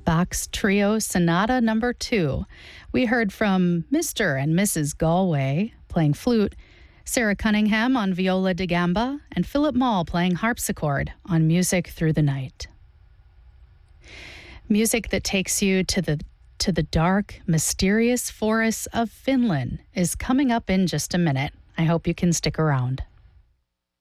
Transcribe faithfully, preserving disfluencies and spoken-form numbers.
Bach's Trio Sonata Number Two. We heard from Mister and Missus Galway playing flute, Sarah Cunningham on viola da gamba, and Philip Mall playing harpsichord on Music Through the Night. Music that takes you to the to the dark, mysterious forests of Finland is coming up in just a minute. I hope you can stick around.